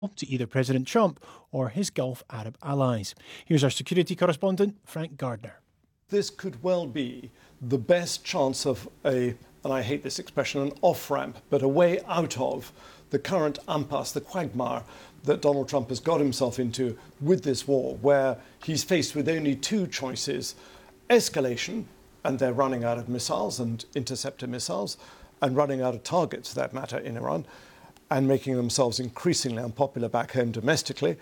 to either President Trump or his Gulf Arab allies. Here's our security correspondent, Frank Gardner. This could well be the best chance of and I hate this expression, an off-ramp, but a way out of the current impasse, the quagmire that Donald Trump has got himself into with this war, where he's faced with only two choices: escalation, and they're running out of missiles and interceptor missiles, and running out of targets, for that matter, in Iran, and making themselves increasingly unpopular back home domestically,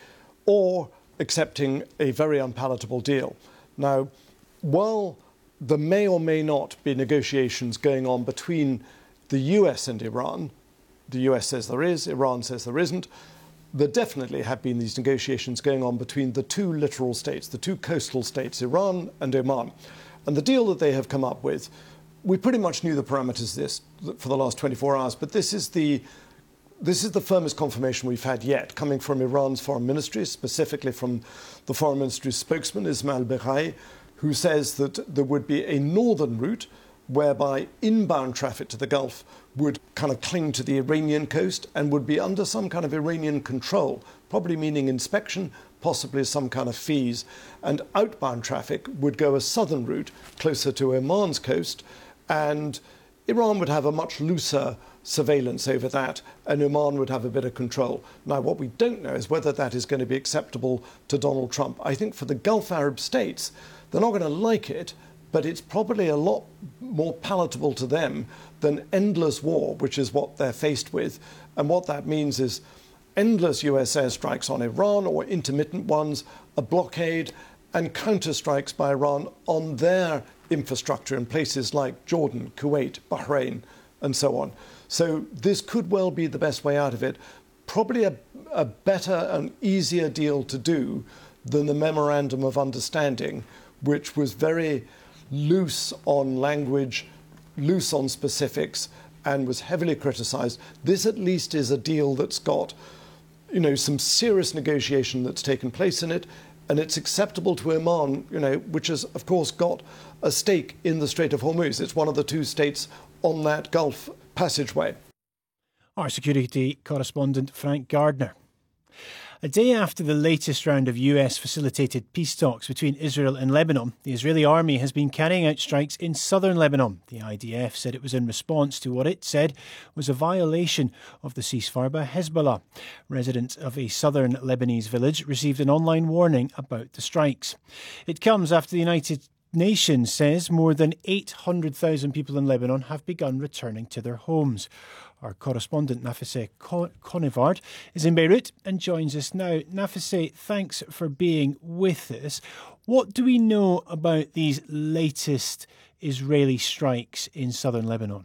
or accepting a very unpalatable deal. Now, while there may or may not be negotiations going on between the US and Iran, the US says there is, Iran says there isn't, there definitely have been these negotiations going on between the two littoral states, the two coastal states, Iran and Oman. And the deal that they have come up with, we pretty much knew the parameters of this for the last 24 hours, but this is the firmest confirmation we've had yet, coming from Iran's foreign ministry, specifically from the foreign ministry's spokesman, Ismail Beghai, who says that there would be a northern route whereby inbound traffic to the Gulf would kind of cling to the Iranian coast and would be under some kind of Iranian control, probably meaning inspection, possibly some kind of fees. And outbound traffic would go a southern route closer to Oman's coast, and Iran would have a much looser surveillance over that, and Oman would have a bit of control. Now, what we don't know is whether that is going to be acceptable to Donald Trump. I think for the Gulf Arab states, they're not going to like it, but it's probably a lot more palatable to them than endless war, which is what they're faced with. And what that means is endless US airstrikes on Iran, or intermittent ones, a blockade, and counterstrikes by Iran on their infrastructure in places like Jordan, Kuwait, Bahrain, and so on. So this could well be the best way out of it. Probably a better and easier deal to do than the Memorandum of Understanding, which was very loose on language, loose on specifics, and was heavily criticised. This at least is a deal that's got, some serious negotiation that's taken place in it, and it's acceptable to Oman, which has, of course, got a stake in the Strait of Hormuz. It's one of the two states on that Gulf passageway. Our security correspondent, Frank Gardner. A day after the latest round of US-facilitated peace talks between Israel and Lebanon, the Israeli army has been carrying out strikes in southern Lebanon. The IDF said it was in response to what it said was a violation of the ceasefire by Hezbollah. Residents of a southern Lebanese village received an online warning about the strikes. It comes after the United Nations says more than 800,000 people in Lebanon have begun returning to their homes. Our correspondent Nafiseh Konevard is in Beirut and joins us now. Nafiseh, thanks for being with us. What do we know about these latest Israeli strikes in southern Lebanon?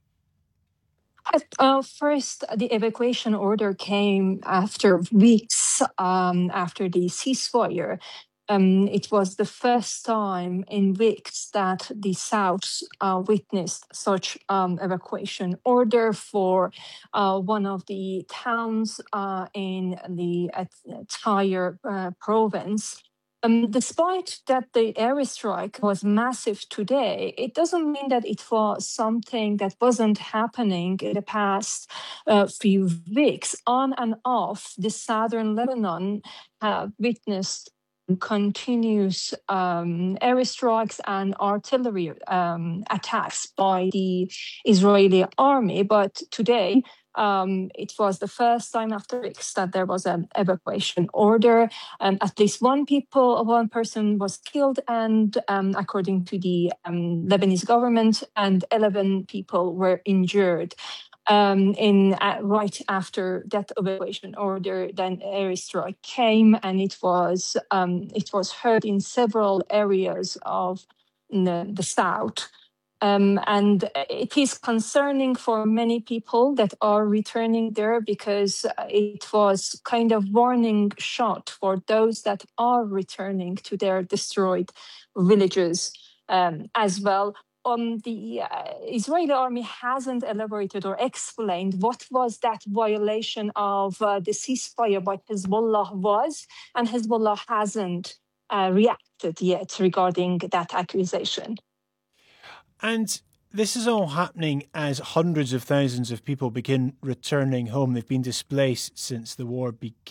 First, the evacuation order came after weeks after the ceasefire. It was the first time in weeks that the South witnessed such evacuation order for one of the towns in the entire province. Despite that the airstrike was massive today, it doesn't mean that it was something that wasn't happening in the past few weeks. On and off, the southern Lebanon witnessed continuous airstrikes and artillery attacks by the Israeli army. But today, it was the first time after weeks that there was an evacuation order. At least one person was killed, and according to the Lebanese government, and 11 people were injured. Right after that evacuation order, then airstrike came, and it was heard in several areas of the south. And it is concerning for many people that are returning there, because it was kind of warning shot for those that are returning to their destroyed villages as well. The Israeli army hasn't elaborated or explained what was that violation of the ceasefire by Hezbollah was, and Hezbollah hasn't reacted yet regarding that accusation. And this is all happening as hundreds of thousands of people begin returning home. They've been displaced since the war began.